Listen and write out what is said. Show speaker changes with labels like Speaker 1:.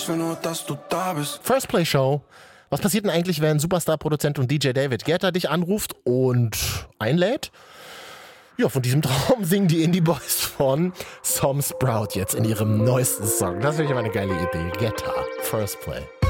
Speaker 1: nur, dass du da bist.
Speaker 2: First Play Show. Was passiert denn eigentlich, wenn Superstar-Produzent und DJ David Guetta dich anruft und einlädt? Ja, von diesem Traum singen die Indie Boys von Tom Sprout jetzt in ihrem neuesten Song. Das ist wirklich eine geile Idee. Guetta, First Play.